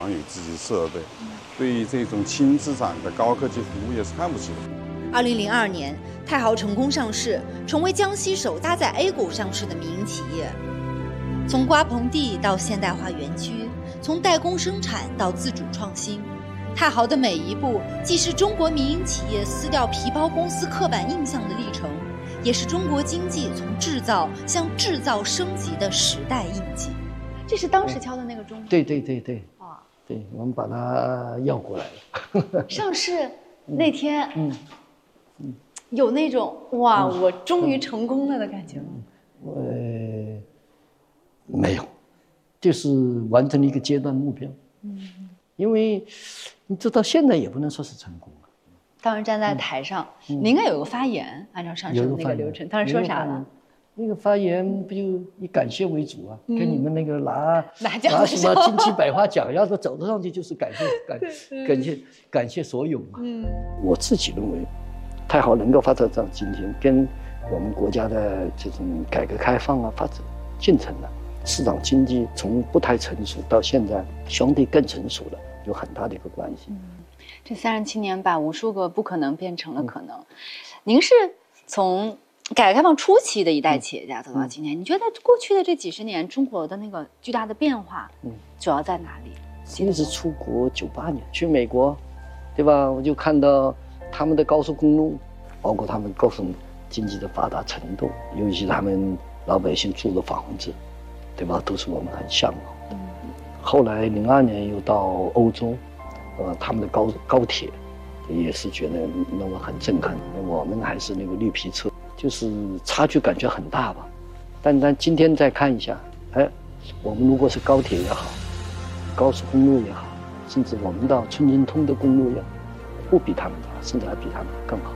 有自己设备，对于这种轻资产的高科技服务业是看不起的。 2002年，太豪成功上市，成为江西首家在 A 股上市的民营企业。从瓜棚地到现代化园区，从代工生产到自主创新，太豪的每一步，既是中国民营企业撕掉皮包公司刻板印象的历程，也是中国经济从制造向制造升级的时代印记。这是当时敲的那个钟吗？ 对。啊，对，我们把它要过来了。 上市那天，有那种哇，我终于成功了的感觉吗？ 没有，就是完成了一个阶段目标。因为你这到现在也不能说是成功了。 当时站在台上，您应该有个发言，按照上市的那个流程，当时说啥了？ 那个发言不就以感谢为主啊？跟你们那个拿什么金鸡百花奖，要是走得上去就是感谢所有嘛。我自己认为，太豪能够发展到今天，跟我们国家的这种改革开放啊发展进程啊，市场经济从不太成熟到现在相对更成熟了，有很大的一个关系。 这37年把无数个不可能变成了可能。您是从改革开放初期的一代企业家走到今天，你觉得过去的这几十年中国的那个巨大的变化，主要在哪里？ 一直出国98年去美国，对吧？我就看到他们的高速公路，包括他们各种经济的发达程度，尤其他们老百姓住的房子，对吧？都是我们很向往的。后来02年又到欧洲，他们的高铁也是觉得让我很震撼。我们还是那个绿皮车。就是差距感觉很大吧，但今天再看一下，我们如果是高铁也好，高速公路也好，甚至我们到春津通的公路也好，不比他们好，甚至还比他们更好。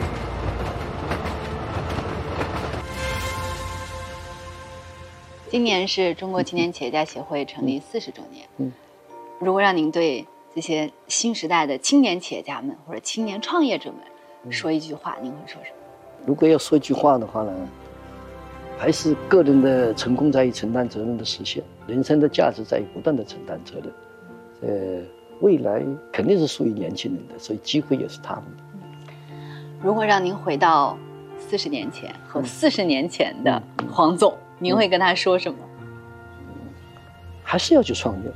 今年是中国青年企业家协会成立40周年。如果让您对这些新时代的青年企业家们或者青年创业者们说一句话，您会说什么？ 如果要说一句话的话呢，还是个人的成功在于承担责任的实现，人生的价值在于不断的承担责任。未来肯定是属于年轻人的，所以机会也是他们的。 如果让您回到40年前和40年前的黄总，您会跟他说什么？ 还是要去创业。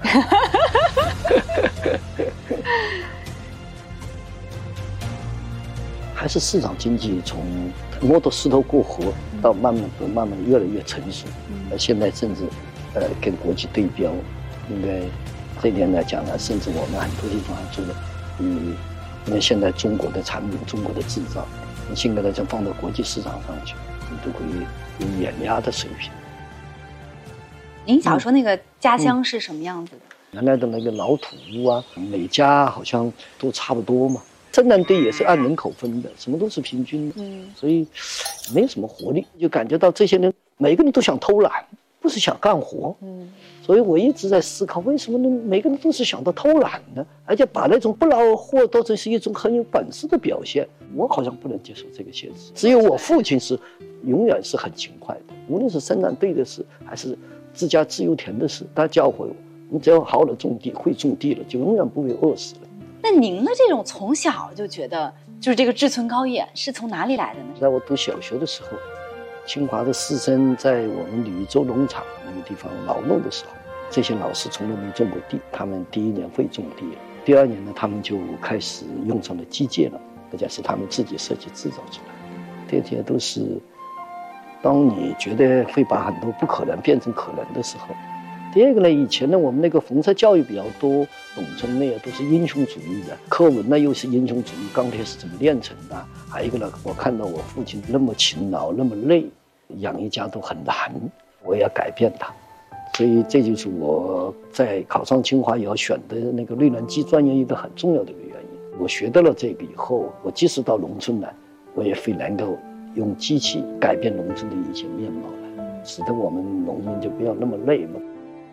还是市场经济从摸着石头过河到慢慢越来越成熟，现在甚至跟国际对标，应该这点来讲呢，甚至我们很多地方还做的因为现在中国的产品、中国的制造，现在来讲放到国际市场上去，你都会有碾压的水平。 您小时候那个家乡是什么样子的？ 原来的那个老土屋啊，每家好像都差不多嘛。生产队也是按人口分的，什么都是平均的，所以没有什么活力，就感觉到这些人每个人都想偷懒，不是想干活。所以我一直在思考，为什么呢？每个人都是想到偷懒呢？而且把那种不劳而获当成是一种很有本事的表现，我好像不能接受这个现实。只有我父亲是永远是很勤快的，无论是生产队的事，还是自家自由田的事，他教诲我，你只要好好的种地，会种地了，就永远不会饿死了。 那您的这种从小就觉得就是这个志存高远是从哪里来的呢？ 在我读小学的时候，清华的师生在我们吕州农场那个地方劳动的时候，这些老师从来没种过地，他们第1年会种地了，第2年呢，他们就开始用上了机械了，而且是他们自己设计制造出来的。这些都是当你觉得会把很多不可能变成可能的时候。第2个呢，以前呢，我们那个红色教育比较多，农村呢都是英雄主义的，课文呢又是英雄主义，钢铁是怎么炼成的？还有一个呢，我看到我父亲那么勤劳，那么累，养一家都很难，我也要改变他。所以这就是我在考上清华也要选的那个内燃机专业一个很重要的一个原因。我学到了这个以后，我即使到农村来，我也会能够用机器改变农村的一些面貌来，使得我们农民就不要那么累嘛。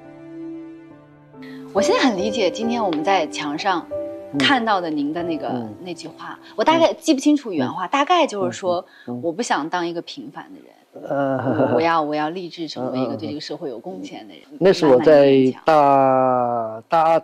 我现在很理解今天我们在墙上看到的您的那句话，我大概记不清楚原话，大概就是说，我不想当一个平凡的人，我要立志成为一个对这个社会有贡献的人。 那是我在大